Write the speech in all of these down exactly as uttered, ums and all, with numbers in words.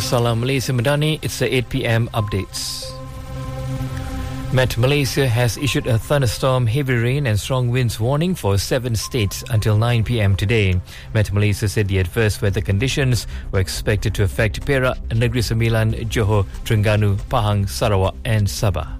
Salam Malaysia Madani, it's the eight p.m. updates. Met Malaysia has issued a thunderstorm, heavy rain and strong winds warning for seven states until nine p.m. today. Met Malaysia said the adverse weather conditions were expected to affect Perak, Negeri Sembilan, Johor, Terengganu, Pahang, Sarawak and Sabah.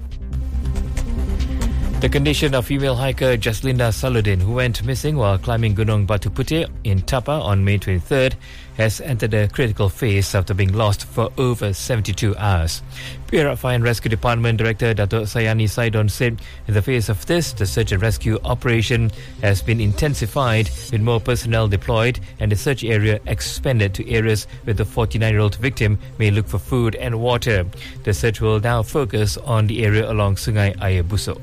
The condition of female hiker Jaslinda Saludin, who went missing while climbing Gunung Batu Putih in Tapa on May twenty-third, has entered a critical phase after being lost for over seventy-two hours. Perak Fire and Rescue Department Director Datuk Sayani Saidon said, in the face of this, the search and rescue operation has been intensified with more personnel deployed and the search area expanded to areas where the forty-nine-year-old victim may look for food and water. The search will now focus on the area along Sungai Air Busuk.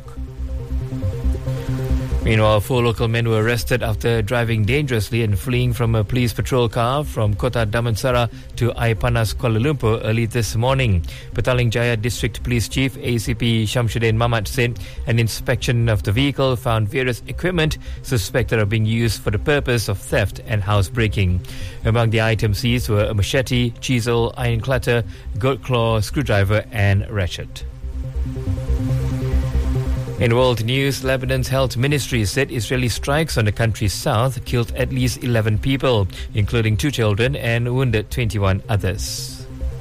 Meanwhile, four local men were arrested after driving dangerously and fleeing from a police patrol car from Kota Damansara to Air Panas, Kuala Lumpur early this morning. Petaling Jaya District Police Chief A C P Shamsuddin Mamat said an inspection of the vehicle found various equipment suspected of being used for the purpose of theft and housebreaking. Among the items seized were a machete, chisel, iron clutter, goat claw, screwdriver and ratchet. In world news, Lebanon's health ministry said Israeli strikes on the country's south killed at least eleven people, including two children, and wounded twenty-one others.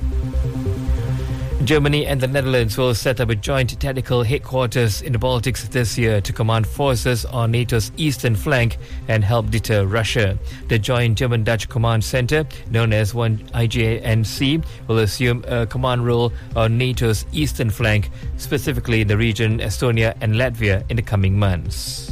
Germany and the Netherlands will set up a joint tactical headquarters in the Baltics this year to command forces on NATO's eastern flank and help deter Russia. The joint German-Dutch command center, known as one I G A N C, will assume a command role on NATO's eastern flank, specifically in the region Estonia and Latvia, in the coming months.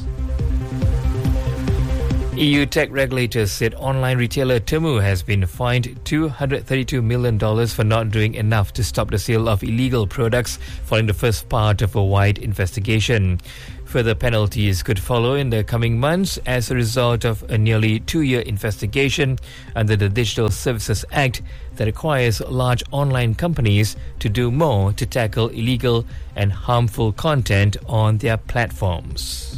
E U tech regulators said online retailer Temu has been fined two hundred thirty-two million dollars for not doing enough to stop the sale of illegal products following the first part of a wide investigation. Further penalties could follow in the coming months as a result of a nearly two-year investigation under the Digital Services Act that requires large online companies to do more to tackle illegal and harmful content on their platforms.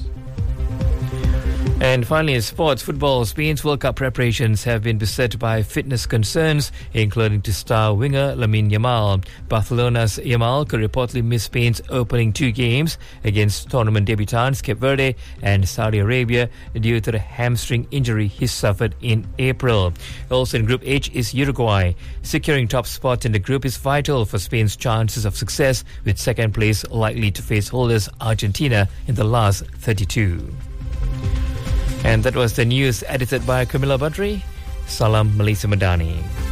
And finally, in sports football, Spain's World Cup preparations have been beset by fitness concerns, including to star winger Lamine Yamal. Barcelona's Yamal could reportedly miss Spain's opening two games against tournament debutants Cape Verde and Saudi Arabia due to the hamstring injury he suffered in April. Also in Group H is Uruguay. Securing top spot in the group is vital for Spain's chances of success, with second place likely to face holders Argentina in the last thirty-two. And that was the news edited by Camilla Badri. Salam Malaysia Madani.